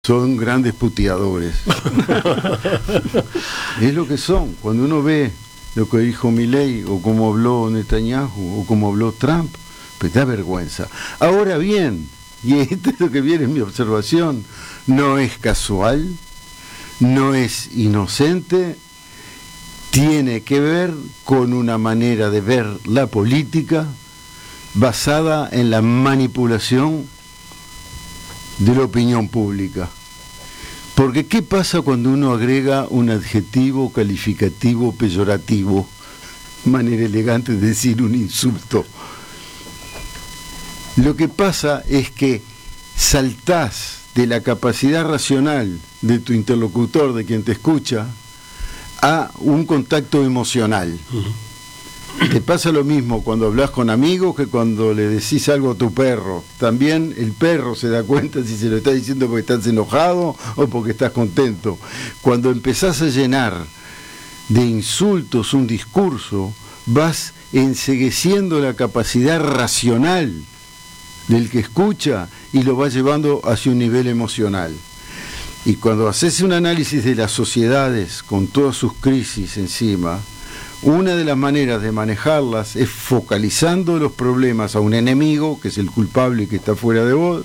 Son grandes puteadores. Es lo que son. Cuando uno ve lo que dijo Milei, o cómo habló Netanyahu, o cómo habló Trump, pues da vergüenza. Ahora bien, y esto es lo que viene en mi observación, no es casual, no es inocente, tiene que ver con una manera de ver la política basada en la manipulación de la opinión pública. Porque ¿qué pasa cuando uno agrega un adjetivo calificativo peyorativo? Manera elegante de decir un insulto. Lo que pasa es que saltás de la capacidad racional de tu interlocutor, de quien te escucha, a un contacto emocional. Te pasa lo mismo cuando hablas con amigos que cuando le decís algo a tu perro. También el perro se da cuenta si se lo estás diciendo porque estás enojado o porque estás contento. Cuando empezás a llenar de insultos un discurso, vas encegueciendo la capacidad racional del que escucha y lo vas llevando hacia un nivel emocional. Y cuando haces un análisis de las sociedades con todas sus crisis encima, una de las maneras de manejarlas es focalizando los problemas a un enemigo, que es el culpable que está fuera de vos,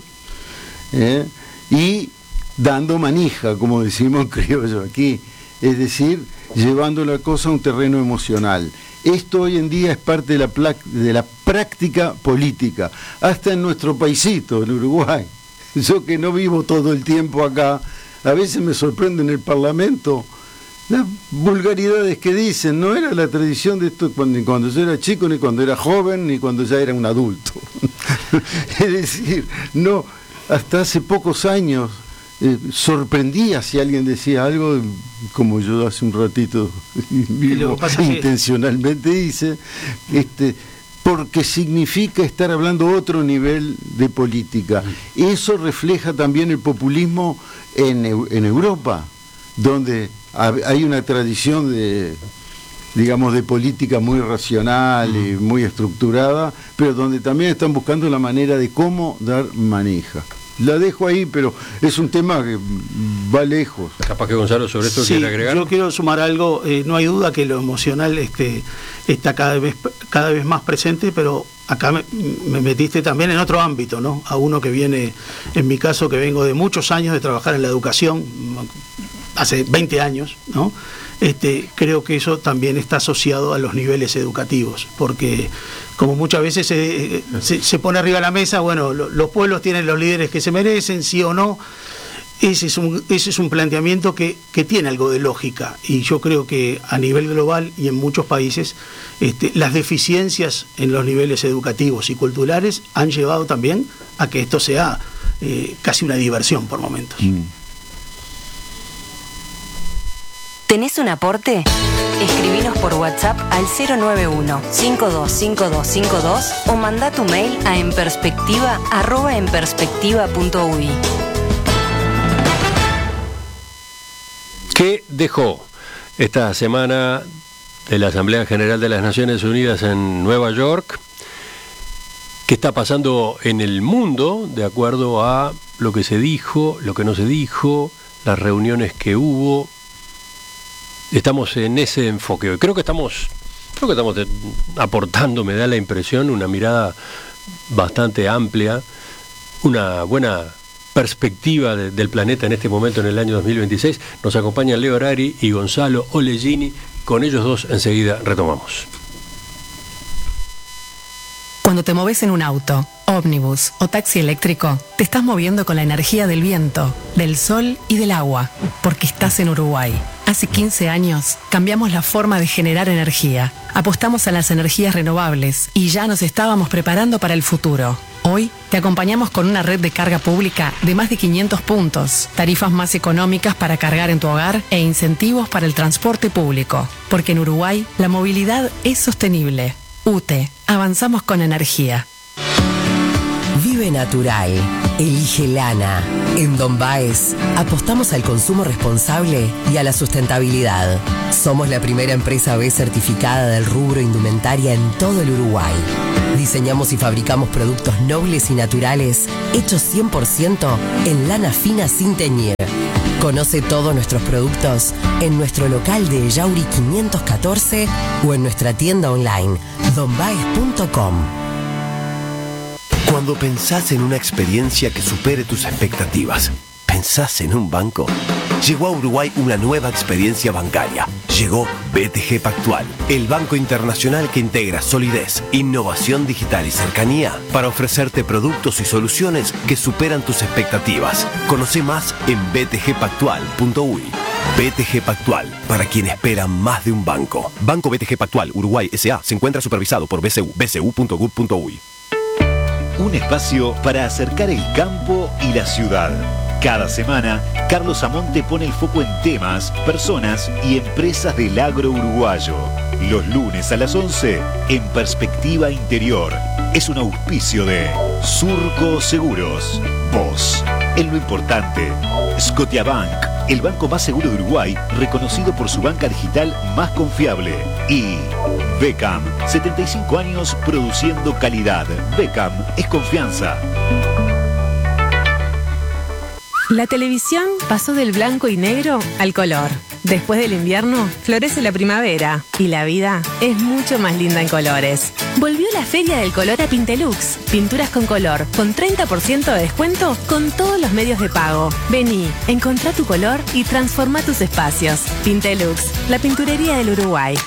y dando manija, como decimos en criollo aquí, es decir, llevando la cosa a un terreno emocional. Esto hoy en día es parte de la práctica política, hasta en nuestro paisito, en Uruguay. Yo que no vivo todo el tiempo acá, a veces me sorprende en el Parlamento las vulgaridades que dicen. No era la tradición de esto cuando yo era chico, ni cuando era joven, ni cuando ya era un adulto. Es decir, no, hasta hace pocos años sorprendía si alguien decía algo, como yo hace un ratito mismo, intencionalmente hice, porque significa estar hablando otro nivel de política. Eso refleja también el populismo en Europa, donde hay una tradición de política muy racional y muy estructurada, pero donde también están buscando la manera de cómo dar manija. La dejo ahí, pero es un tema que va lejos. Capaz que Gonzalo sobre esto quiere agregar. Yo quiero sumar algo. No hay duda que lo emocional está cada vez más presente, pero acá me metiste también en otro ámbito, ¿no? A uno que viene, en mi caso, que vengo de muchos años de trabajar en la educación, hace 20 años, ¿no? Creo que eso también está asociado a los niveles educativos, porque como muchas veces se pone arriba de la mesa, bueno, los pueblos tienen los líderes que se merecen, sí o no. Ese es un planteamiento que tiene algo de lógica, y yo creo que a nivel global y en muchos países las deficiencias en los niveles educativos y culturales han llevado también a que esto sea casi una diversión por momentos. ¿Tenés un aporte? Escribinos por WhatsApp al 091-525252 o mandá tu mail a enperspectiva@enperspectiva.uy. ¿Qué dejó esta semana de la Asamblea General de las Naciones Unidas en Nueva York? ¿Qué está pasando en el mundo de acuerdo a lo que se dijo, lo que no se dijo, las reuniones que hubo? Estamos en ese enfoque hoy. Creo que estamos aportando, me da la impresión, una mirada bastante amplia, una buena perspectiva del planeta en este momento, en el año 2026. Nos acompañan Leo Harari y Gonzalo Olegini. Con ellos dos enseguida retomamos. Cuando te moves en un auto, ómnibus o taxi eléctrico, te estás moviendo con la energía del viento, del sol y del agua, porque estás en Uruguay. Hace 15 años cambiamos la forma de generar energía, apostamos a las energías renovables y ya nos estábamos preparando para el futuro. Hoy te acompañamos con una red de carga pública de más de 500 puntos, tarifas más económicas para cargar en tu hogar e incentivos para el transporte público, porque en Uruguay la movilidad es sostenible. UTE, avanzamos con energía. Vive natural. Elige lana. En Don Baez apostamos al consumo responsable y a la sustentabilidad. Somos la primera empresa B certificada del rubro indumentaria en todo el Uruguay. Diseñamos y fabricamos productos nobles y naturales, hechos 100% en lana fina sin teñir. Conoce todos nuestros productos en nuestro local de Yauri 514 o en nuestra tienda online, donbaes.com. Cuando pensás en una experiencia que supere tus expectativas, ¿pensás en un banco? Llegó a Uruguay una nueva experiencia bancaria. Llegó BTG Pactual, el banco internacional que integra solidez, innovación digital y cercanía para ofrecerte productos y soluciones que superan tus expectativas. Conoce más en btgpactual.uy. BTG Pactual, para quien espera más de un banco. Banco BTG Pactual, Uruguay S.A. se encuentra supervisado por BCU, bcu.gov.uy. Un espacio para acercar el campo y la ciudad. Cada semana, Carlos Amonte pone el foco en temas, personas y empresas del agro uruguayo. Los lunes a las 11, en Perspectiva Interior. Es un auspicio de Surco Seguros. Vos, en lo importante, Scotiabank, el banco más seguro de Uruguay, reconocido por su banca digital más confiable. Y Beckham, 75 años produciendo calidad. Beckham es confianza. La televisión pasó del blanco y negro al color. Después del invierno, florece la primavera y la vida es mucho más linda en colores. Volvió la Feria del Color a Pintelux. Pinturas con color, con 30% de descuento con todos los medios de pago. Vení, encontrá tu color y transforma tus espacios. Pintelux, la pinturería del Uruguay.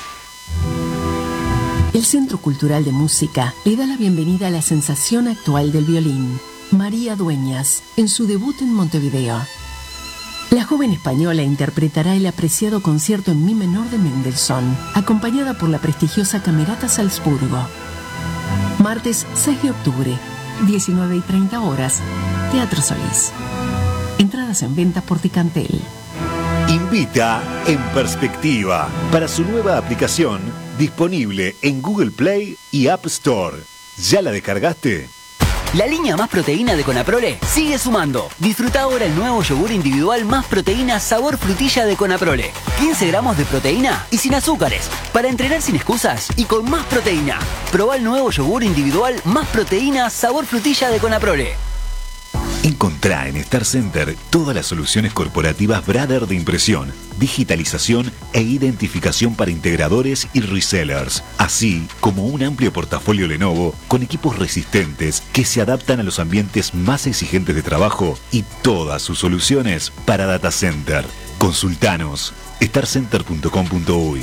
El Centro Cultural de Música le da la bienvenida a la sensación actual del violín, María Dueñas, en su debut en Montevideo. La joven española interpretará el apreciado concierto en mi menor de Mendelssohn, acompañada por la prestigiosa Camerata Salzburgo. Martes 6 de octubre, 19:30 horas, Teatro Solís. Entradas en venta por Ticantel. Invita en Perspectiva para su nueva aplicación disponible en Google Play y App Store. ¿Ya la descargaste? La línea Más Proteína de Conaprole sigue sumando. Disfruta ahora el nuevo yogur individual Más Proteína sabor frutilla de Conaprole. 15 gramos de proteína y sin azúcares. Para entrenar sin excusas y con más proteína. Probá el nuevo yogur individual Más Proteína sabor frutilla de Conaprole. Encontrá en Star Center todas las soluciones corporativas Brother de impresión, digitalización e identificación para integradores y resellers, así como un amplio portafolio Lenovo con equipos resistentes que se adaptan a los ambientes más exigentes de trabajo y todas sus soluciones para data center. Consultanos starcenter.com.uy.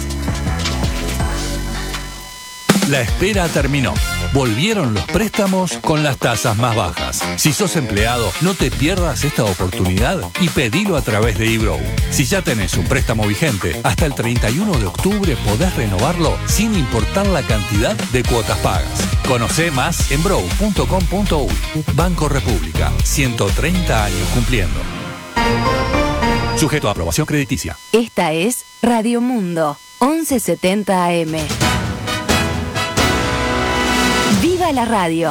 La espera terminó. Volvieron los préstamos con las tasas más bajas. Si sos empleado, no te pierdas esta oportunidad y pedilo a través de eBrow. Si ya tenés un préstamo vigente, hasta el 31 de octubre podés renovarlo sin importar la cantidad de cuotas pagas. Conocé más en brow.com.uy. Banco República, 130 años cumpliendo. Sujeto a aprobación crediticia. Esta es Radio Mundo, 1170 AM. ¡Viva la radio!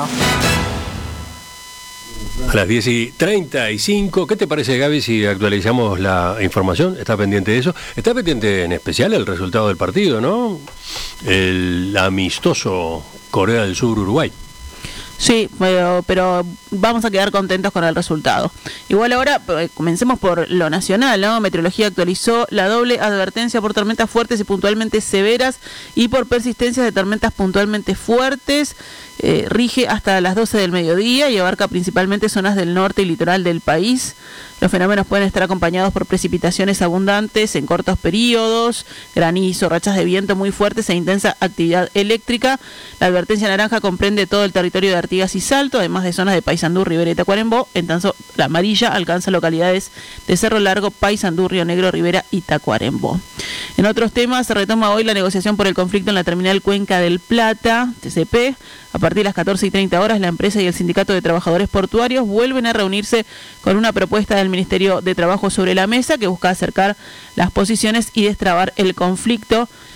A las 10:35, ¿qué te parece, Gaby, si actualizamos la información? ¿Está pendiente de eso? Está pendiente en especial el resultado del partido, ¿no? El amistoso Corea del Sur-Uruguay. Sí, pero vamos a quedar contentos con el resultado. Igual ahora, comencemos por lo nacional, ¿no? Meteorología actualizó la doble advertencia por tormentas fuertes y puntualmente severas y por persistencia de tormentas puntualmente fuertes. Rige hasta las 12 del mediodía y abarca principalmente zonas del norte y litoral del país. Los fenómenos pueden estar acompañados por precipitaciones abundantes en cortos periodos, granizo, rachas de viento muy fuertes e intensa actividad eléctrica. La advertencia naranja comprende todo el territorio de Artigas y Salto, además de zonas de Paysandú, Rivera y Tacuarembó. En tanto, la amarilla alcanza localidades de Cerro Largo, Paysandú, Río Negro, Rivera y Tacuarembó. En otros temas, se retoma hoy la negociación por el conflicto en la terminal Cuenca del Plata, TCP. A partir de las 14:30 horas, la empresa y el Sindicato de Trabajadores Portuarios vuelven a reunirse con una propuesta del Ministerio de Trabajo sobre la mesa que busca acercar las posiciones y destrabar el conflicto.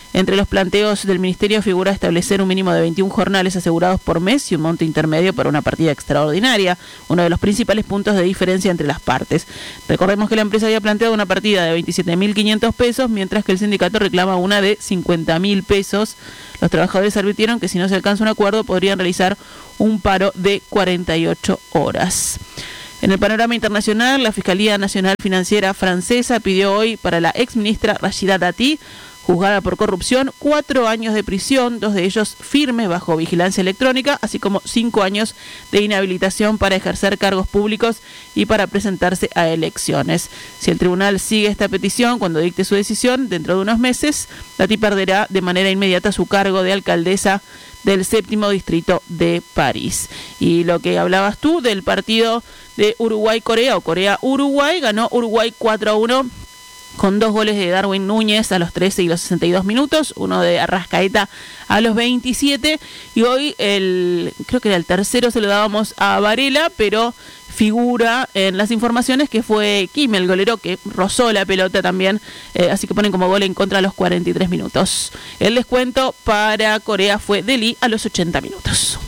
Entre los planteos del Ministerio figura establecer un mínimo de 21 jornales asegurados por mes y un monto intermedio para una partida extraordinaria, uno de los principales puntos de diferencia entre las partes. Recordemos que la empresa había planteado una partida de 27.500 pesos, mientras que el sindicato reclama una de 50.000 pesos. Los trabajadores advirtieron que si no se alcanza un acuerdo podrían realizar un paro de 48 horas. En el panorama internacional, la Fiscalía Nacional Financiera francesa pidió hoy para la exministra Rachida Dati, juzgada por corrupción, 4 años de prisión, 2 de ellos firmes bajo vigilancia electrónica, así como 5 años de inhabilitación para ejercer cargos públicos y para presentarse a elecciones. Si el tribunal sigue esta petición, cuando dicte su decisión, dentro de unos meses, Dati perderá de manera inmediata su cargo de alcaldesa del 7º distrito de París. Y lo que hablabas tú del partido de Uruguay-Corea o Corea-Uruguay, ganó Uruguay 4-1 con 2 goles de Darwin Núñez a los 13 y los 62 minutos, uno de Arrascaeta a los 27, y hoy creo que era el tercero, se lo dábamos a Varela, pero figura en las informaciones que fue Kim, el golero, que rozó la pelota también, así que ponen como gol en contra a los 43 minutos. El descuento para Corea fue de Lee a los 80 minutos.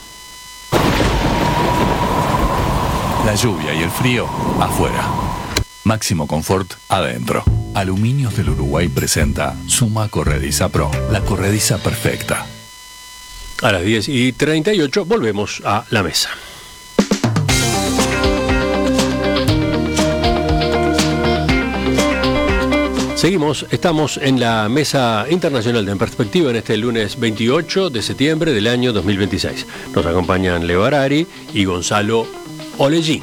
La lluvia y el frío afuera. Máximo confort adentro. Aluminios del Uruguay presenta Suma Corrediza Pro, la corrediza perfecta. A las 10:38 volvemos a la mesa. Seguimos, estamos en la Mesa Internacional de En Perspectiva en este lunes 28 de septiembre del año 2026. Nos acompañan Leo Harari y Gonzalo Olegini,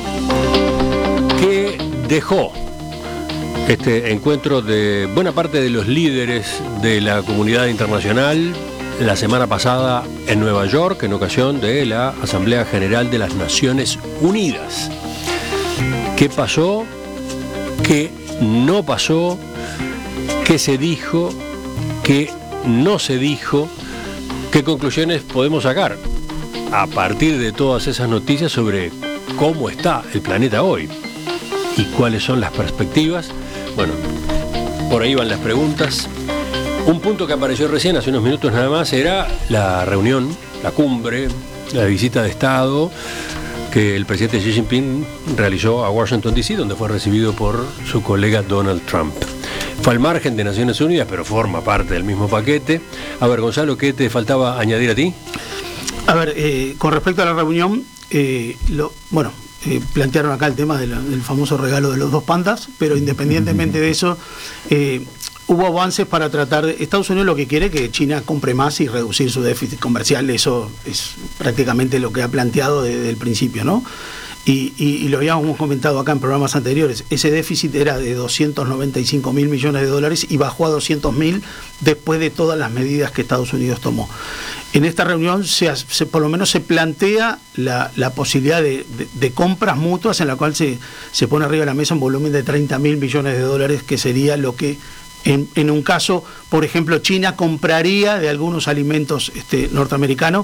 que dejó este encuentro de buena parte de los líderes de la comunidad internacional la semana pasada en Nueva York, en ocasión de la Asamblea General de las Naciones Unidas. ¿Qué pasó? ¿Qué no pasó? ¿Qué se dijo? ¿Qué no se dijo? ¿Qué conclusiones podemos sacar a partir de todas esas noticias sobre cómo está el planeta hoy y cuáles son las perspectivas? Bueno, por ahí van las preguntas. Un punto que apareció recién, hace unos minutos nada más, era la reunión, la cumbre, la visita de Estado que el presidente Xi Jinping realizó a Washington D.C., donde fue recibido por su colega Donald Trump. Fue al margen de Naciones Unidas, pero forma parte del mismo paquete. A ver, Gonzalo, ¿qué te faltaba añadir a ti? A ver, con respecto a la reunión, plantearon acá el tema del famoso regalo de los 2 pandas, pero independientemente de eso, hubo avances para tratar de... Estados Unidos lo que quiere es que China compre más y reducir su déficit comercial. Eso es prácticamente lo que ha planteado desde el principio, ¿no? Y lo habíamos comentado acá en programas anteriores. Ese déficit era de 295.000 millones de dólares y bajó a 200.000 después de todas las medidas que Estados Unidos tomó. En esta reunión por lo menos se plantea la posibilidad de compras mutuas, en la cual se pone arriba de la mesa un volumen de 30.000 millones de dólares, que sería lo que en un caso, por ejemplo, China compraría de algunos alimentos norteamericanos,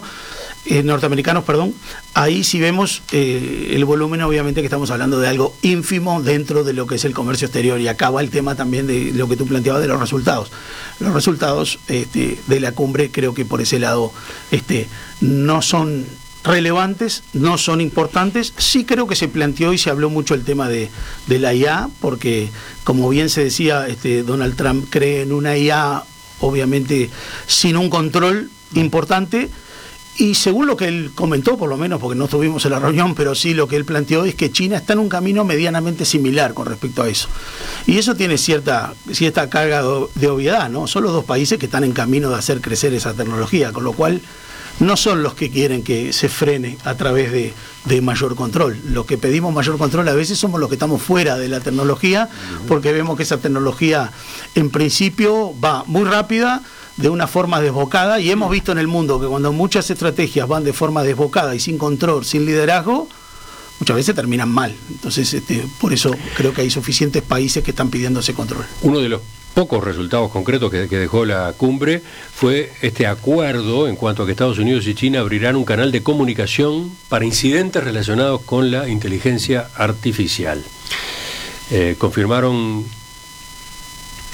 ahí sí vemos el volumen, obviamente que estamos hablando de algo ínfimo dentro de lo que es el comercio exterior, y acá va el tema también de lo que tú planteabas de los resultados. Los resultados de la cumbre, creo que por ese lado no son relevantes, no son importantes. Sí creo que se planteó y se habló mucho el tema de la IA, porque como bien se decía, Donald Trump cree en una IA obviamente sin un control importante, y según lo que él comentó, por lo menos, porque no estuvimos en la reunión, pero sí lo que él planteó es que China está en un camino medianamente similar con respecto a eso. Y eso tiene cierta carga de obviedad, ¿no? Son los 2 países que están en camino de hacer crecer esa tecnología, con lo cual no son los que quieren que se frene a través de mayor control. Los que pedimos mayor control a veces somos los que estamos fuera de la tecnología, porque vemos que esa tecnología en principio va muy rápida, de una forma desbocada, y hemos visto en el mundo que cuando muchas estrategias van de forma desbocada y sin control, sin liderazgo, muchas veces terminan mal. Entonces, por eso creo que hay suficientes países que están pidiendo ese control. Uno de los pocos resultados concretos que dejó la cumbre fue este acuerdo en cuanto a que Estados Unidos y China abrirán un canal de comunicación para incidentes relacionados con la inteligencia artificial. Confirmaron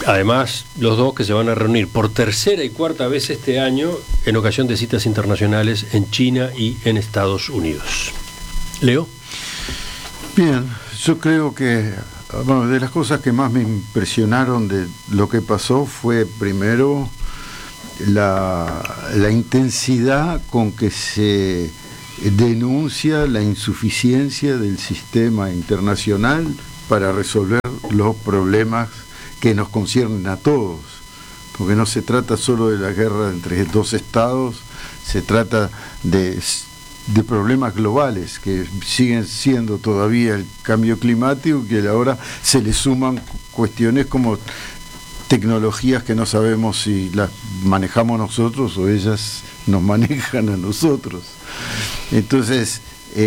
Además, los dos que se van a reunir por tercera y cuarta vez este año en ocasión de citas internacionales en China y en Estados Unidos. Leo. Bien, yo creo que bueno, de las cosas que más me impresionaron de lo que pasó fue primero la intensidad con que se denuncia la insuficiencia del sistema internacional para resolver los problemas que nos conciernen a todos, porque no se trata solo de la guerra entre dos estados, se trata de problemas globales que siguen siendo todavía el cambio climático, que ahora se le suman cuestiones como tecnologías que no sabemos si las manejamos nosotros o ellas nos manejan a nosotros. Entonces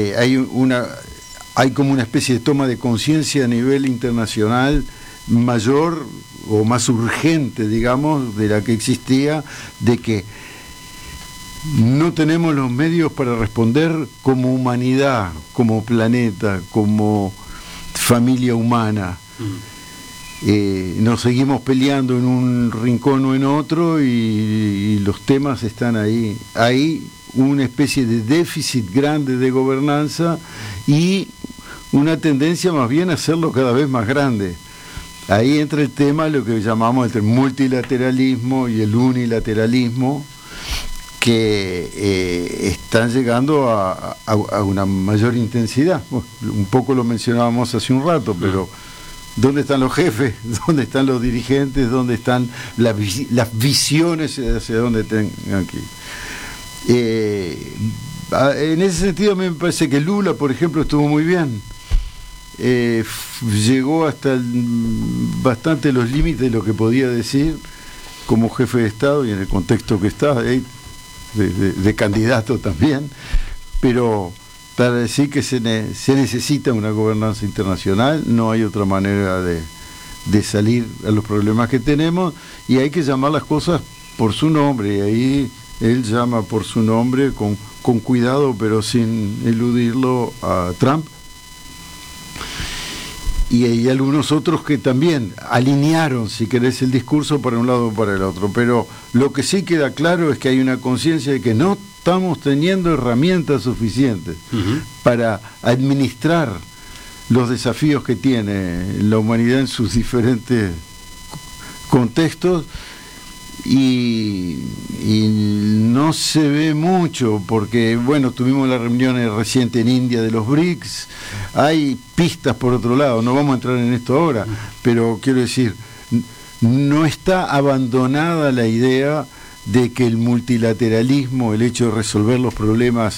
hay como una especie de toma de conciencia a nivel internacional mayor o más urgente, digamos, de la que existía, de que no tenemos los medios para responder como humanidad, como planeta, como familia humana. Nos seguimos peleando en un rincón o en otro y los temas están ahí. Hay una especie de déficit grande de gobernanza y una tendencia más bien a hacerlo cada vez más grande. Ahí entra el tema, lo que llamamos el multilateralismo y el unilateralismo, que están llegando a una mayor intensidad. Bueno, un poco lo mencionábamos hace un rato, pero ¿dónde están los jefes? ¿Dónde están los dirigentes? ¿Dónde están las visiones hacia dónde tengan que ir? En ese sentido a mí me parece que Lula, por ejemplo, estuvo muy bien. Llegó hasta bastante los límites de lo que podía decir como jefe de Estado y en el contexto que está, de candidato también, pero para decir que se necesita una gobernanza internacional, no hay otra manera de salir a los problemas que tenemos y hay que llamar las cosas por su nombre, y ahí él llama por su nombre con cuidado pero sin eludirlo a Trump. Y hay algunos otros que también alinearon, si querés, el discurso para un lado o para el otro. Pero lo que sí queda claro es que hay una conciencia de que no estamos teniendo herramientas suficientes para administrar los desafíos que tiene la humanidad en sus diferentes contextos. Y no se ve mucho porque, bueno, tuvimos la reunión reciente en India de los BRICS, hay pistas por otro lado, no vamos a entrar en esto ahora, pero quiero decir, no está abandonada la idea de que el multilateralismo, el hecho de resolver los problemas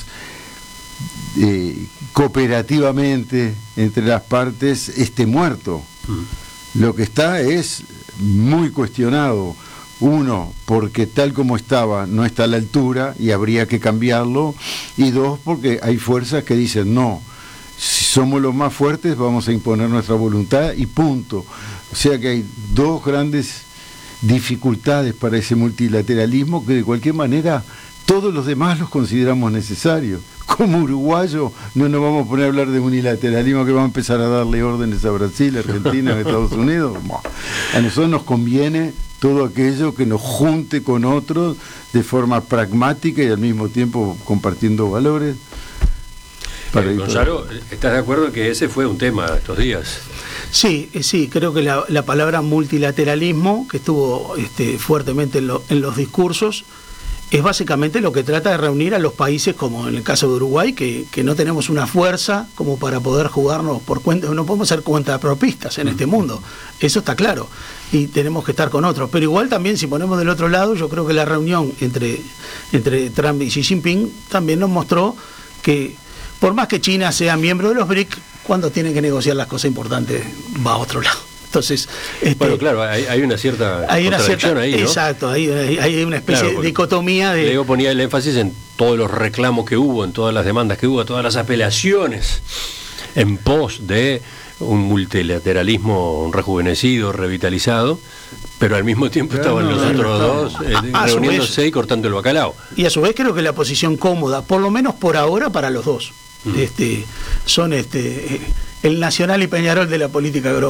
cooperativamente entre las partes, esté muerto. Lo que está es muy cuestionado. Uno, porque tal como estaba no está a la altura y habría que cambiarlo, y dos, porque hay fuerzas que dicen no, si somos los más fuertes vamos a imponer nuestra voluntad y punto. O sea que hay dos grandes dificultades para ese multilateralismo que de cualquier manera todos los demás los consideramos necesarios. Como uruguayo no nos vamos a poner a hablar de unilateralismo que vamos a empezar a darle órdenes a Brasil, a Argentina, a Estados Unidos. A nosotros nos conviene todo aquello que nos junte con otros de forma pragmática y al mismo tiempo compartiendo valores. Gonzalo, ¿estás de acuerdo que ese fue un tema estos días? Sí, creo que la palabra multilateralismo, que estuvo fuertemente en los discursos, es básicamente lo que trata de reunir a los países, como en el caso de Uruguay, que no tenemos una fuerza como para poder jugarnos por cuenta, no podemos ser cuentapropistas en este mundo, eso está claro, y tenemos que estar con otros, pero igual también si ponemos del otro lado, yo creo que la reunión entre Trump y Xi Jinping también nos mostró que por más que China sea miembro de los BRIC, cuando tiene que negociar las cosas importantes va a otro lado. Entonces, bueno, claro, hay una cierta contradicción ahí, ¿no? Exacto, hay una especie de dicotomía de... Leo ponía el énfasis en todos los reclamos que hubo, en todas las demandas que hubo, todas las apelaciones en pos de un multilateralismo rejuvenecido, revitalizado, pero al mismo tiempo estaban los otros dos reuniéndose y cortando el bacalao. Y a su vez creo que la posición cómoda, por lo menos por ahora, para los dos, son el Nacional y Peñarol de la política global.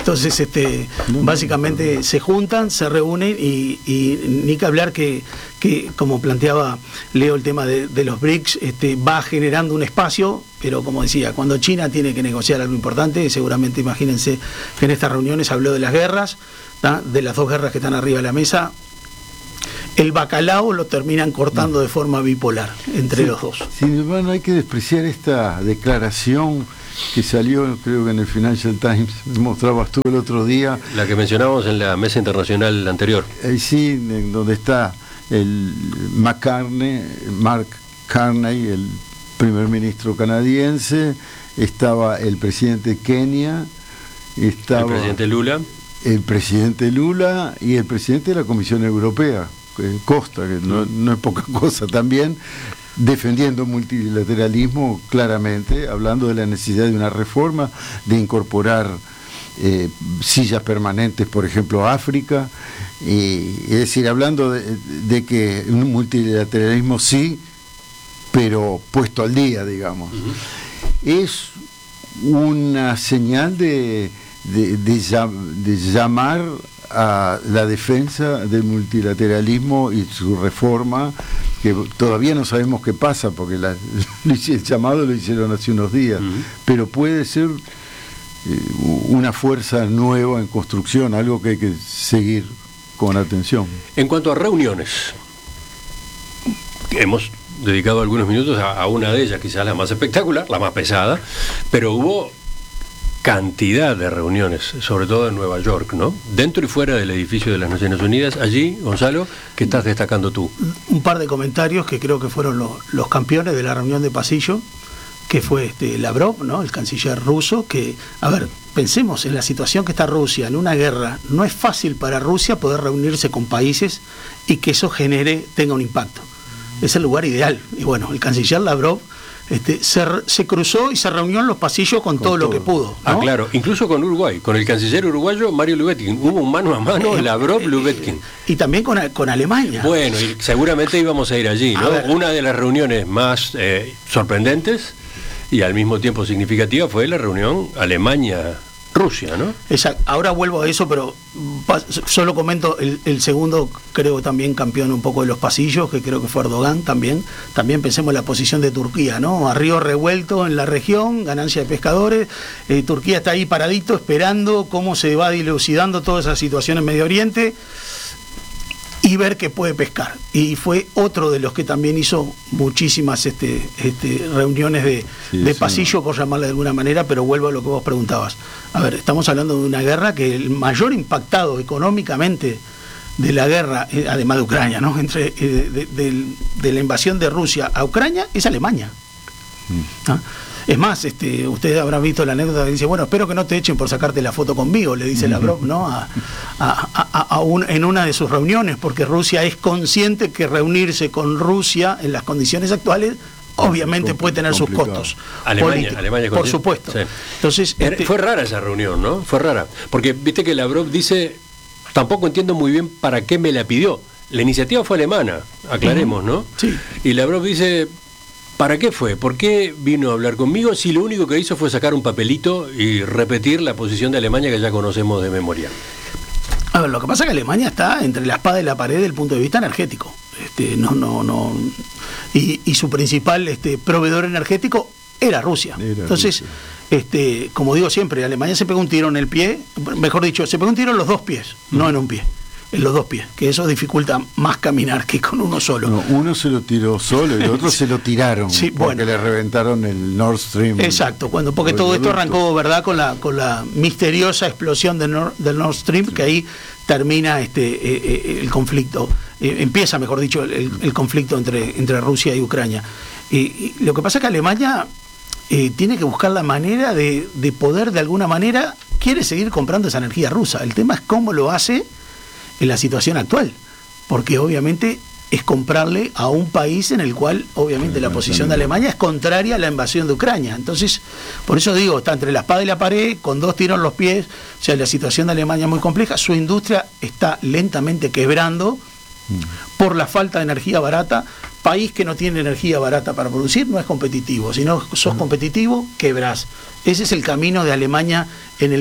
Entonces, básicamente se juntan, se reúnen y ni que hablar que como planteaba Leo el tema de los BRICS, va generando un espacio, pero como decía, cuando China tiene que negociar algo importante, seguramente imagínense que en estas reuniones habló de las guerras, de las 2 guerras que están arriba de la mesa. El bacalao lo terminan cortando de forma bipolar entre los dos. Sin embargo, no hay que despreciar esta declaración que salió, creo que en el Financial Times, mostrabas tú el otro día. La que mencionábamos en la mesa internacional anterior. Sí, en donde está el Mark Carney, el primer ministro canadiense, estaba el presidente de Kenia, estaba el presidente Lula y el presidente de la Comisión Europea, Costa, que no es poca cosa también, defendiendo multilateralismo claramente, hablando de la necesidad de una reforma, de incorporar sillas permanentes, por ejemplo, a África, es decir, hablando de que un multilateralismo sí, pero puesto al día, digamos. Es una señal de llamar a la defensa del multilateralismo y su reforma, que todavía no sabemos qué pasa, porque el llamado lo hicieron hace unos días, pero puede ser una fuerza nueva en construcción, algo que hay que seguir con atención. En cuanto a reuniones, hemos dedicado algunos minutos a una de ellas, quizás la más espectacular, la más pesada, pero hubo cantidad de reuniones, sobre todo en Nueva York, ¿no? Dentro y fuera del edificio de las Naciones Unidas. Allí, Gonzalo, ¿qué estás destacando tú? Un par de comentarios que creo que fueron los campeones de la reunión de pasillo, que fue Lavrov, ¿no? El canciller ruso, que, a ver, pensemos en la situación que está Rusia, en una guerra. No es fácil para Rusia poder reunirse con países y que eso tenga un impacto. Es el lugar ideal. Y bueno, el canciller Lavrov se cruzó y se reunió en los pasillos con todo lo que pudo, ¿no? Claro, incluso con Uruguay, con el canciller uruguayo Mario Lubetkin. Hubo un mano a mano, Lavrov-Lubetkin. Y también con Alemania. Bueno, y seguramente íbamos a ir allí, ¿no? Una de las reuniones más sorprendentes y al mismo tiempo significativa fue la reunión Alemania-Rusia, ¿no? Exacto. Ahora vuelvo a eso, pero solo comento el segundo, creo también campeón un poco de los pasillos, que creo que fue Erdogan también. También pensemos en la posición de Turquía, ¿no? A río revuelto en la región, ganancia de pescadores. Turquía está ahí paradito esperando cómo se va dilucidando toda esa situación en Medio Oriente y ver que puede pescar. Y fue otro de los que también hizo muchísimas reuniones de pasillo, por llamarle de alguna manera, pero vuelvo a lo que vos preguntabas. A ver, estamos hablando de una guerra que el mayor impactado económicamente de la guerra, además de Ucrania, ¿no? De la invasión de Rusia a Ucrania, es Alemania. ¿Ah? Es más, ustedes habrán visto la anécdota que dice, bueno, espero que no te echen por sacarte la foto conmigo, le dice Lavrov, ¿no? En una de sus reuniones, porque Rusia es consciente que reunirse con Rusia en las condiciones actuales obviamente puede tener sus costos. Alemania por supuesto. Sí. Entonces, fue rara esa reunión, ¿no? Fue rara, porque viste que Lavrov dice, tampoco entiendo muy bien para qué me la pidió. La iniciativa fue alemana, aclaremos, ¿no? Sí. Y Lavrov dice, ¿para qué fue? ¿Por qué vino a hablar conmigo si lo único que hizo fue sacar un papelito y repetir la posición de Alemania que ya conocemos de memoria? A ver, lo que pasa es que Alemania está entre la espada y la pared desde el punto de vista energético. Y su principal proveedor energético era Rusia. Entonces, como digo siempre, Alemania se pegó un tiro en el pie, mejor dicho, se pegó un tiro en los dos pies, no en un pie. En los dos pies, que eso dificulta más caminar que con uno solo. No, uno se lo tiró solo y el otro se lo tiraron, sí, porque le reventaron el Nord Stream. Exacto, porque todo esto arrancó, ¿verdad?, con la misteriosa explosión del Nord Stream, sí. Que ahí termina el conflicto, empieza, mejor dicho, el conflicto entre Rusia y Ucrania. Y lo que pasa es que Alemania tiene que buscar la manera de poder, de alguna manera, quiere seguir comprando esa energía rusa. El tema es cómo lo hace en la situación actual, porque obviamente es comprarle a un país en el cual obviamente la posición de Alemania es contraria a la invasión de Ucrania. Entonces, por eso digo, está entre la espada y la pared, con dos tiros en los pies. O sea, la situación de Alemania es muy compleja, su industria está lentamente quebrando por la falta de energía barata. País que no tiene energía barata para producir no es competitivo, si no sos competitivo, quebrás. Ese es el camino de Alemania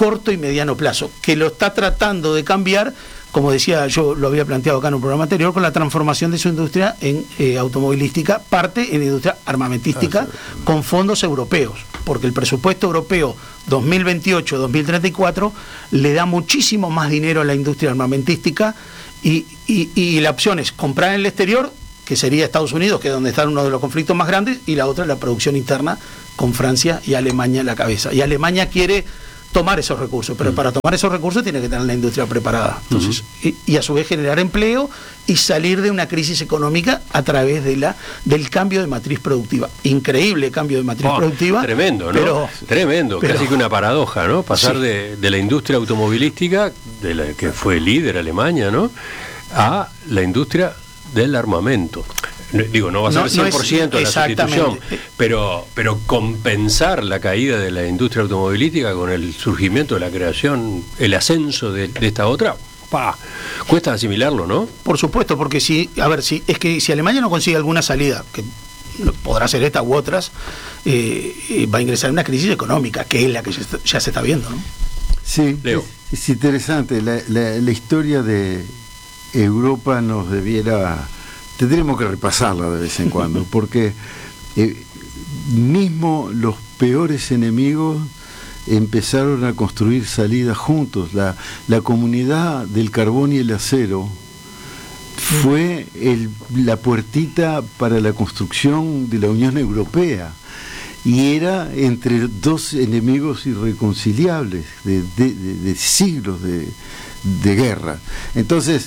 corto y mediano plazo, que lo está tratando de cambiar, como decía, yo lo había planteado acá en un programa anterior, con la transformación de su industria en automovilística, parte en industria armamentística, con fondos europeos, porque el presupuesto europeo 2028-2034 le da muchísimo más dinero a la industria armamentística, y la opción es comprar en el exterior, que sería Estados Unidos, que es donde está uno de los conflictos más grandes, y la otra es la producción interna, con Francia y Alemania en la cabeza. Y Alemania quiere tomar esos recursos, pero para tomar esos recursos tiene que tener la industria preparada. Entonces, y a su vez generar empleo y salir de una crisis económica a través de del cambio de matriz productiva. Increíble cambio de matriz productiva. Tremendo, ¿no? Tremendo, casi que una paradoja, ¿no? Pasar de la industria automovilística, de la que fue líder Alemania, ¿no?, a la industria del armamento. Digo, no va a ser 100% la sustitución, pero compensar la caída de la industria automovilística con el surgimiento de la creación, el ascenso de esta otra, cuesta asimilarlo, ¿no? Por supuesto, porque si Alemania no consigue alguna salida, que podrá ser esta u otras, va a ingresar en una crisis económica, que es la que ya se está viendo, ¿no? Sí, es interesante. La historia de Europa tendremos que repasarla de vez en cuando, porque mismo los peores enemigos empezaron a construir salidas juntos. La comunidad del carbón y el acero fue la puertita para la construcción de la Unión Europea, y era entre dos enemigos irreconciliables de siglos de guerra. Entonces,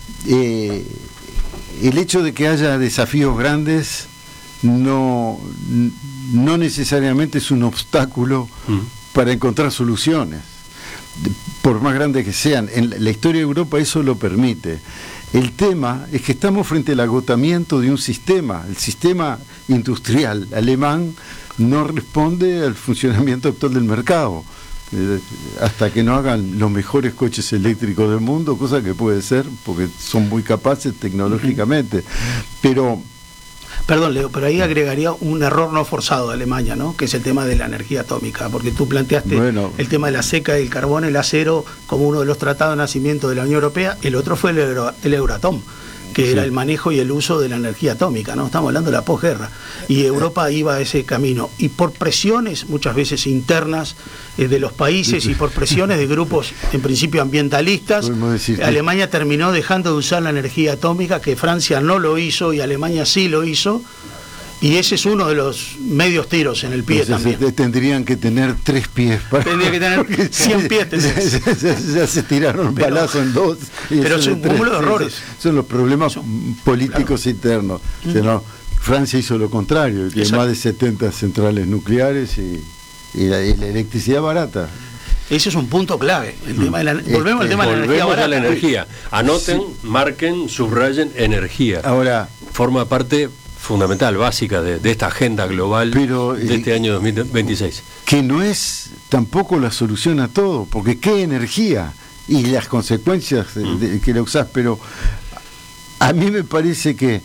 el hecho de que haya desafíos grandes no necesariamente es un obstáculo para encontrar soluciones, por más grandes que sean. En la historia de Europa eso lo permite. El tema es que estamos frente al agotamiento de un sistema. El sistema industrial alemán no responde al funcionamiento actual del mercado. Hasta que no hagan los mejores coches eléctricos del mundo, cosa que puede ser porque son muy capaces tecnológicamente, pero... Perdón, Leo, pero ahí agregaría un error no forzado de Alemania, ¿no?, que es el tema de la energía atómica, porque tú planteaste el tema de la seca, del carbón, el acero, como uno de los tratados de nacimiento de la Unión Europea. El otro fue el Euratom, que era el manejo y el uso de la energía atómica, ¿no? Estamos hablando de la posguerra, y Europa iba a ese camino, y por presiones muchas veces internas de los países, y por presiones de grupos en principio ambientalistas, Alemania terminó dejando de usar la energía atómica, que Francia no lo hizo y Alemania sí lo hizo, y ese es uno de los medios tiros en el pie. Entonces, también tendrían que tener 3 pies tendría que tener 100 pies ya se tiraron balazo en 2, pero es un cúmulo de errores. Son los problemas políticos internos. Francia hizo lo contrario, tiene más de 70 centrales nucleares y la electricidad barata. Ese es un punto clave, el tema de volvemos al tema de la energía barata. A la energía. Anoten, marquen, subrayen energía. Ahora, forma parte fundamental, básica de esta agenda global de este año 2026. Que no es tampoco la solución a todo, porque qué energía y las consecuencias que la usás, pero a mí me parece que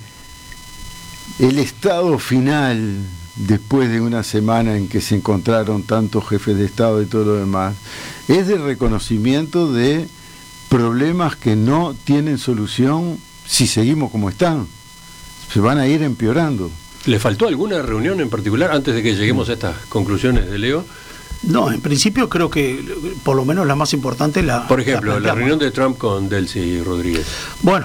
el estado final, después de una semana en que se encontraron tantos jefes de Estado y todo lo demás, es de reconocimiento de problemas que no tienen solución si seguimos como están. Se van a ir empeorando. ¿Le faltó alguna reunión en particular antes de que lleguemos a estas conclusiones de Leo? No, en principio creo que por lo menos la más importante Por ejemplo, la reunión de Trump con Delcy Rodríguez. Bueno,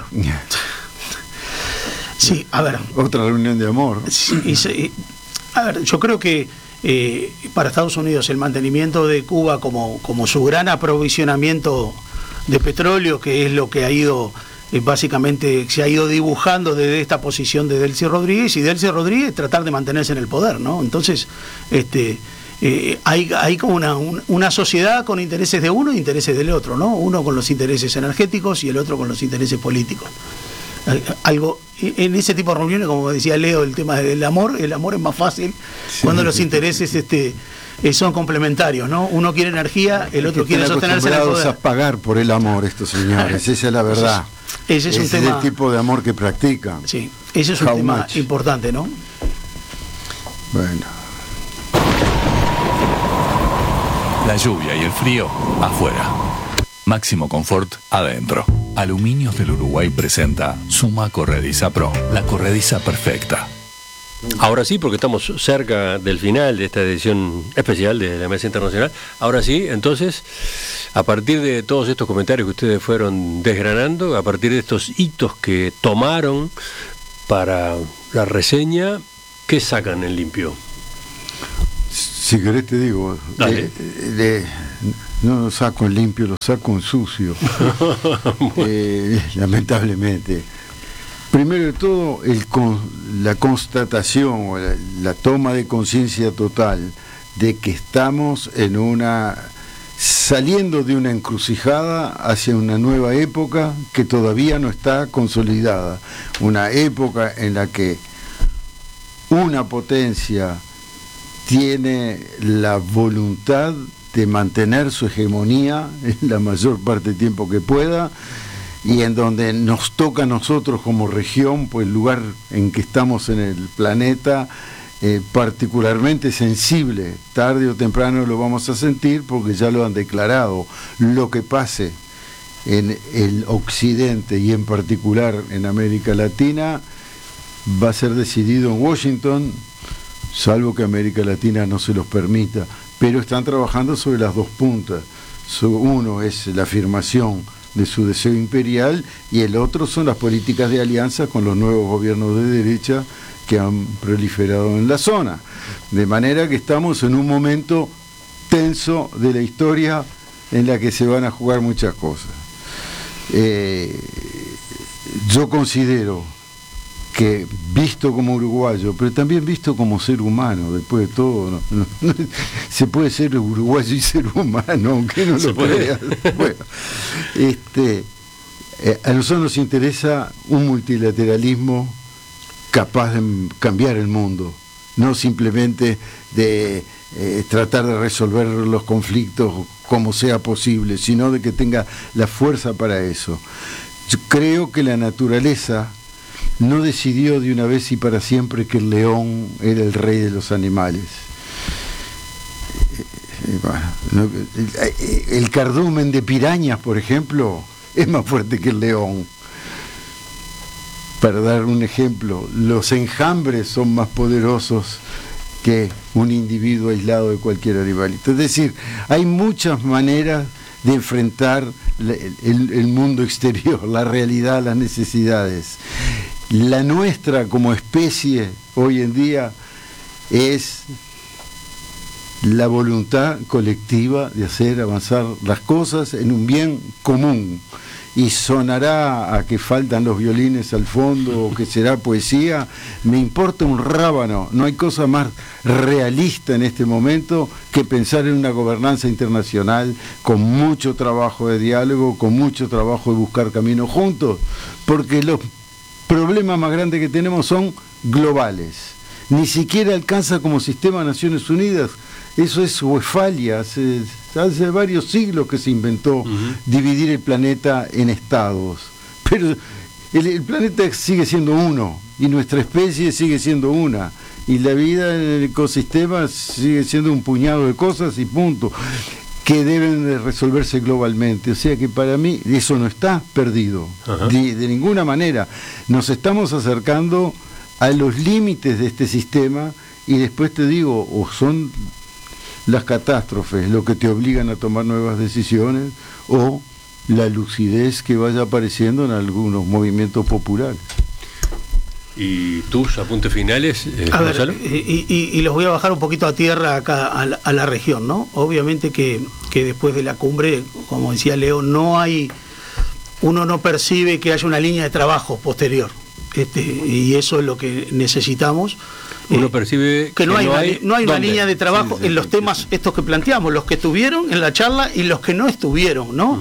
sí, a ver. Otra reunión de amor. Sí, a ver, yo creo que para Estados Unidos el mantenimiento de Cuba como su gran aprovisionamiento de petróleo, que es lo que ha ido... básicamente se ha ido dibujando desde esta posición de Delcy Rodríguez, y Delcy Rodríguez tratar de mantenerse en el poder, ¿no? Entonces, hay como una sociedad con intereses de uno e intereses del otro, ¿no? Uno con los intereses energéticos y el otro con los intereses políticos. Algo en ese tipo de reuniones, como decía Leo, el tema del amor, el amor es más fácil cuando los intereses son complementarios, ¿no? Uno quiere energía, el otro quiere sostenerse en el poder. A pagar por el amor estos señores, esa es la verdad. Ese es un tema, el tipo de amor que practican. Sí, ese es un tema importante, ¿no? Bueno. La lluvia y el frío afuera. Máximo confort adentro. Aluminios del Uruguay presenta Suma Corrediza Pro, la corrediza perfecta. Ahora sí, porque estamos cerca del final de esta edición especial de la Mesa Internacional. Ahora sí, entonces, a partir de todos estos comentarios que ustedes fueron desgranando, a partir de estos hitos que tomaron para la reseña, ¿qué sacan en limpio? Si querés te digo, no lo saco en limpio, lo saco en sucio. Lamentablemente. Primero de todo, la constatación o la toma de conciencia total de que estamos saliendo de una encrucijada hacia una nueva época que todavía no está consolidada. Una época en la que una potencia tiene la voluntad de mantener su hegemonía en la mayor parte del tiempo que pueda, y en donde nos toca a nosotros como región, pues el lugar en que estamos en el planeta, particularmente sensible, tarde o temprano lo vamos a sentir porque ya lo han declarado. Lo que pase en el occidente y en particular en América Latina va a ser decidido en Washington, salvo que América Latina no se los permita, pero están trabajando sobre las dos puntas. Uno es la afirmación de su deseo imperial y el otro son las políticas de alianza con los nuevos gobiernos de derecha que han proliferado en la zona. De manera que estamos en un momento tenso de la historia en la que se van a jugar muchas cosas. Yo considero que, visto como uruguayo, pero también visto como ser humano, después de todo, no, se puede ser uruguayo y ser humano, aunque no lo creas. Bueno, a nosotros nos interesa un multilateralismo capaz de cambiar el mundo, no simplemente de tratar de resolver los conflictos como sea posible, sino de que tenga la fuerza para eso. Yo creo que la naturaleza no decidió de una vez y para siempre que el león era el rey de los animales. El cardumen de pirañas, por ejemplo, es más fuerte que el león. Para dar un ejemplo, los enjambres son más poderosos que un individuo aislado de cualquier animalito. Es decir, hay muchas maneras de enfrentar el mundo exterior, la realidad, las necesidades. La nuestra como especie hoy en día es la voluntad colectiva de hacer avanzar las cosas en un bien común. Y sonará a que faltan los violines al fondo o que será poesía, me importa un rábano. No hay cosa más realista en este momento que pensar en una gobernanza internacional con mucho trabajo de diálogo, con mucho trabajo de buscar caminos juntos, porque los problemas más grandes que tenemos son globales. Ni siquiera alcanza como sistema Naciones Unidas. Eso es Westfalia. Hace varios siglos que se inventó dividir el planeta en estados. Pero el planeta sigue siendo uno y nuestra especie sigue siendo una. Y la vida en el ecosistema sigue siendo un puñado de cosas y punto, que deben de resolverse globalmente. O sea que para mí eso no está perdido, de ninguna manera. Nos estamos acercando a los límites de este sistema y después te digo, o son las catástrofes lo que te obligan a tomar nuevas decisiones o la lucidez que vaya apareciendo en algunos movimientos populares. ¿Y tus apuntes finales, Gonzalo? Y los voy a bajar un poquito a tierra acá a la región, ¿no? Obviamente que después de la cumbre, como decía Leo, uno no percibe que haya una línea de trabajo posterior, y eso es lo que necesitamos. Uno percibe que no hay una línea de trabajo en los temas estos que planteamos, los que estuvieron en la charla y los que no estuvieron, ¿no?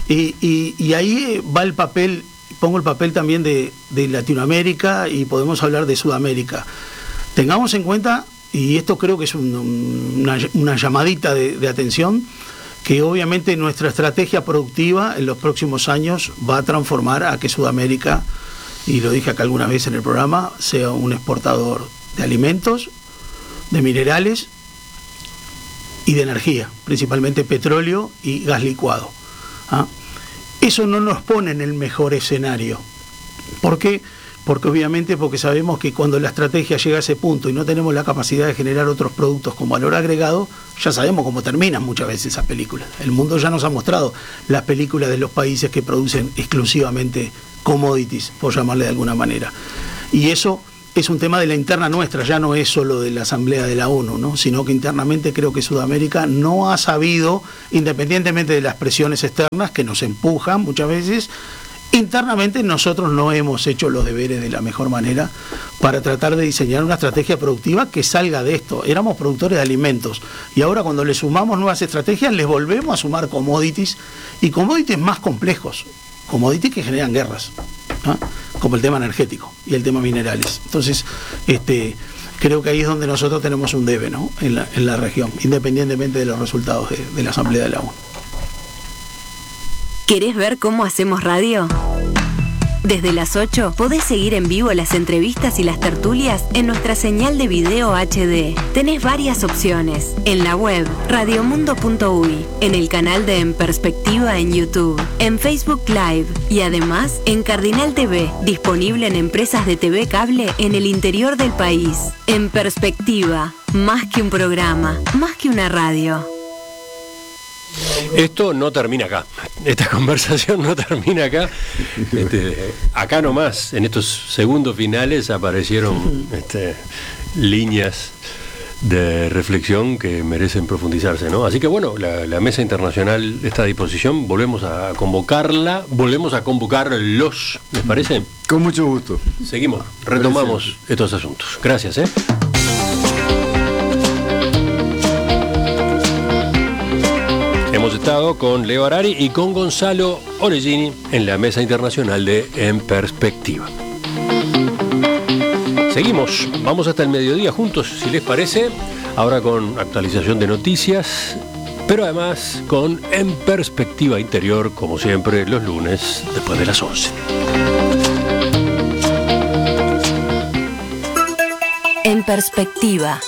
Y ahí va el papel. Pongo el papel también de Latinoamérica y podemos hablar de Sudamérica. Tengamos en cuenta, y esto creo que es una llamadita de atención, que obviamente nuestra estrategia productiva en los próximos años va a transformar a que Sudamérica, y lo dije acá alguna vez en el programa, sea un exportador de alimentos, de minerales y de energía, principalmente petróleo y gas licuado. ¿Ah? Eso no nos pone en el mejor escenario. ¿Por qué? Porque sabemos que cuando la estrategia llega a ese punto y no tenemos la capacidad de generar otros productos con valor agregado, ya sabemos cómo terminan muchas veces esas películas. El mundo ya nos ha mostrado las películas de los países que producen exclusivamente commodities, por llamarle de alguna manera. Y eso es un tema de la interna nuestra, ya no es solo de la Asamblea de la ONU, ¿no? Sino que internamente creo que Sudamérica no ha sabido, independientemente de las presiones externas que nos empujan muchas veces, internamente nosotros no hemos hecho los deberes de la mejor manera para tratar de diseñar una estrategia productiva que salga de esto. Éramos productores de alimentos y ahora cuando le sumamos nuevas estrategias les volvemos a sumar commodities y commodities más complejos, commodities que generan guerras, ¿no? Como el tema energético y el tema minerales. Entonces, creo que ahí es donde nosotros tenemos un debe, ¿no? en la región, independientemente de los resultados de la Asamblea de la ONU. ¿Querés ver cómo hacemos radio? Desde las 8 podés seguir en vivo las entrevistas y las tertulias en nuestra señal de video HD. Tenés varias opciones. En la web radiomundo.uy, en el canal de En Perspectiva en YouTube, en Facebook Live y además en Cardinal TV, disponible en empresas de TV cable en el interior del país. En Perspectiva, más que un programa, más que una radio. Esto no termina acá, esta conversación no termina acá. Acá nomás, en estos segundos finales aparecieron líneas de reflexión que merecen profundizarse, ¿no? Así que bueno, la mesa internacional está a disposición, volvemos a convocarlos, ¿les parece? Con mucho gusto. Seguimos, retomamos estos asuntos. Gracias, Hemos estado con Leo Harari y con Gonzalo Oregini en la mesa internacional de En Perspectiva. Seguimos, vamos hasta el mediodía juntos, si les parece, ahora con actualización de noticias, pero además con En Perspectiva Interior, como siempre, los lunes después de las 11. En Perspectiva.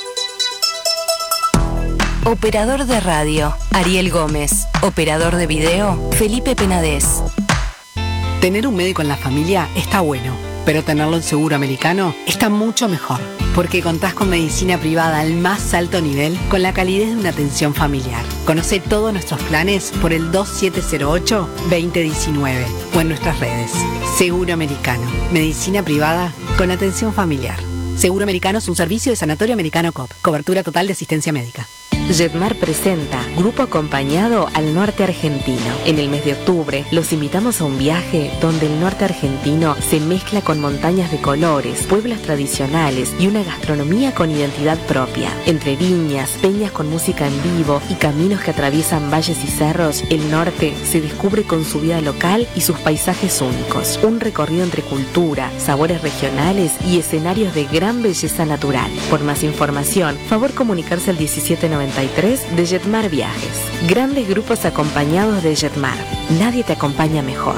Operador de radio, Ariel Gómez. Operador de video, Felipe Penadez. Tener un médico en la familia está bueno, pero tenerlo en Seguro Americano está mucho mejor, porque contás con medicina privada al más alto nivel con la calidez de una atención familiar. Conoce todos nuestros planes por el 2708-2019 o en nuestras redes. Seguro Americano, medicina privada con atención familiar. Seguro Americano es un servicio de Sanatorio Americano COP. Cobertura total de asistencia médica. Jetmar presenta Grupo Acompañado al Norte Argentino. En el mes de octubre los invitamos a un viaje donde el norte argentino se mezcla con montañas de colores, pueblos tradicionales y una gastronomía con identidad propia. Entre viñas, peñas con música en vivo y caminos que atraviesan valles y cerros, el norte se descubre con su vida local y sus paisajes únicos. Un recorrido entre cultura, sabores regionales y escenarios de gran belleza natural. Por más información, favor comunicarse al 1793 de Jetmar Viajes. Grandes grupos acompañados de Jetmar. Nadie te acompaña mejor.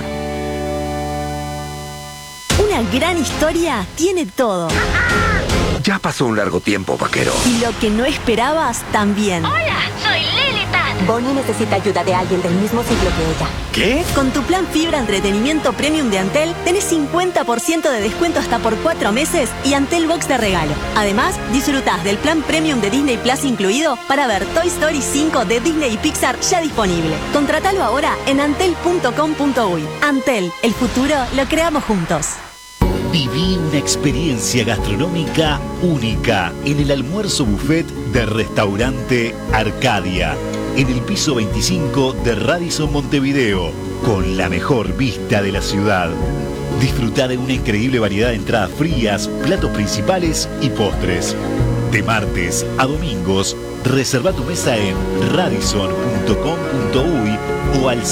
Una gran historia tiene todo. Ya pasó un largo tiempo, vaquero. Y lo que no esperabas también. Hola, soy Lily Tan. Bonnie necesita ayuda de alguien del mismo siglo que ella. ¿Qué? Con tu plan Fibra Entretenimiento Premium de Antel, tenés 50% de descuento hasta por 4 meses y Antel Box de regalo. Además, disfrutás del plan Premium de Disney Plus incluido para ver Toy Story 5 de Disney y Pixar ya disponible. Contratalo ahora en antel.com.uy. Antel, el futuro lo creamos juntos. Viví una experiencia gastronómica única en el almuerzo buffet del restaurante Arcadia, en el piso 25 de Radisson Montevideo, con la mejor vista de la ciudad. Disfruta de una increíble variedad de entradas frías, platos principales y postres. De martes a domingos, reserva tu mesa en radisson.com.uy o al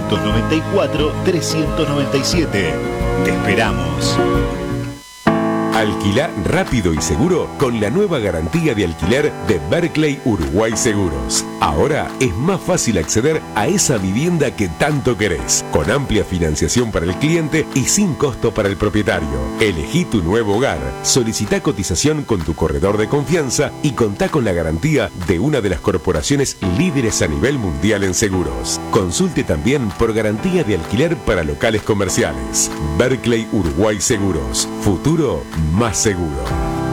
092-394-397. Te esperamos. Alquilá rápido y seguro con la nueva garantía de alquiler de Berkeley Uruguay Seguros. Ahora es más fácil acceder a esa vivienda que tanto querés, con amplia financiación para el cliente y sin costo para el propietario. Elegí tu nuevo hogar, solicitá cotización con tu corredor de confianza y contá con la garantía de una de las corporaciones líderes a nivel mundial en seguros. Consulte también por garantía de alquiler para locales comerciales. Berkeley Uruguay Seguros. Futuro más seguro.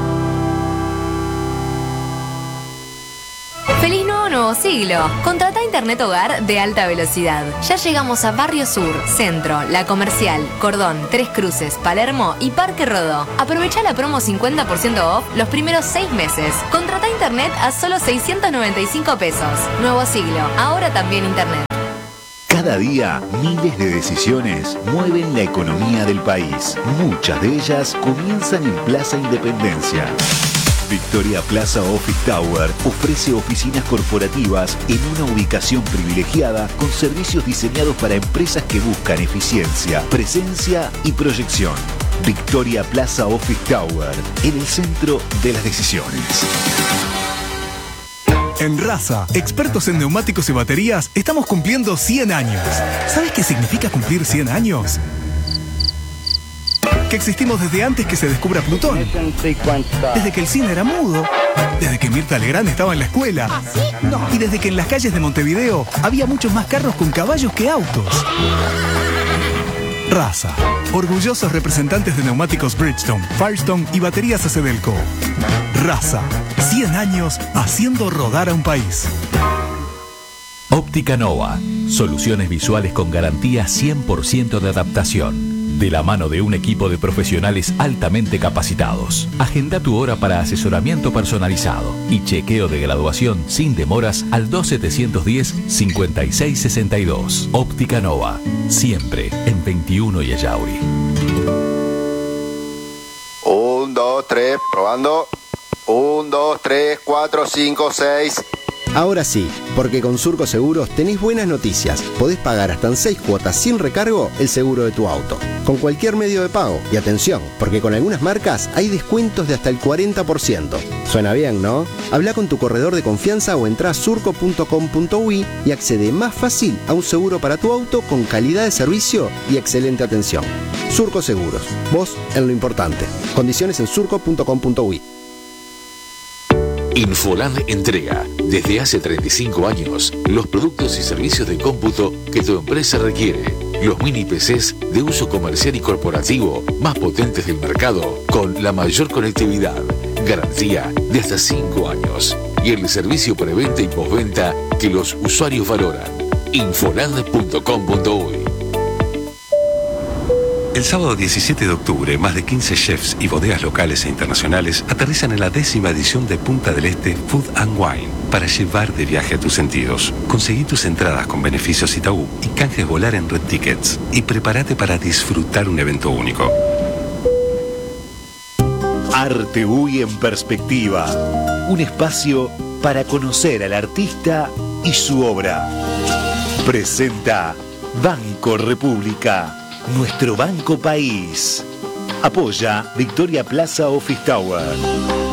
¡Feliz nuevo siglo! Contrata Internet Hogar de alta velocidad. Ya llegamos a Barrio Sur, Centro, La Comercial, Cordón, Tres Cruces, Palermo y Parque Rodó. Aprovecha la promo 50% off los primeros 6 meses. Contrata Internet a solo 695 pesos. Nuevo siglo, ahora también Internet. Cada día, miles de decisiones mueven la economía del país. Muchas de ellas comienzan en Plaza Independencia. Victoria Plaza Office Tower ofrece oficinas corporativas en una ubicación privilegiada con servicios diseñados para empresas que buscan eficiencia, presencia y proyección. Victoria Plaza Office Tower, en el centro de las decisiones. En Raza, expertos en neumáticos y baterías, estamos cumpliendo 100 años. ¿Sabes qué significa cumplir 100 años? Que existimos desde antes que se descubra Plutón. Desde que el cine era mudo. Desde que Mirta Legrand estaba en la escuela. Y desde que en las calles de Montevideo había muchos más carros con caballos que autos. Raza, orgullosos representantes de neumáticos Bridgestone, Firestone y baterías Acedelco. Raza, 100 años haciendo rodar a un país. Óptica Nova, soluciones visuales con garantía 100% de adaptación. De la mano de un equipo de profesionales altamente capacitados. Agenda tu hora para asesoramiento personalizado y chequeo de graduación sin demoras al 2710-5662. Óptica Nova, siempre en 21 y Ayauri. 1, 2, 3, probando. 1, 2, 3, 4, 5, 6. Ahora sí, porque con Surco Seguros tenés buenas noticias. Podés pagar hasta en 6 cuotas sin recargo el seguro de tu auto, con cualquier medio de pago. Y atención, porque con algunas marcas hay descuentos de hasta el 40%. Suena bien, ¿no? Habla con tu corredor de confianza o entrá a surco.com.uy y accede más fácil a un seguro para tu auto con calidad de servicio y excelente atención. Surco Seguros, vos en lo importante. Condiciones en surco.com.uy. Infoland entrega, desde hace 35 años, los productos y servicios de cómputo que tu empresa requiere. Los mini PCs de uso comercial y corporativo más potentes del mercado, con la mayor conectividad, garantía de hasta 5 años y el servicio preventa y postventa que los usuarios valoran. Infoland.com.uy. El sábado 17 de octubre, más de 15 chefs y bodegas locales e internacionales aterrizan en la 10ª edición de Punta del Este Food and Wine para llevar de viaje a tus sentidos. Conseguí tus entradas con beneficios Itaú y canjes volar en Red Tickets y prepárate para disfrutar un evento único. Arte UI en perspectiva. Un espacio para conocer al artista y su obra. Presenta Banco República. Nuestro Banco País. Apoya Victoria Plaza Office Tower.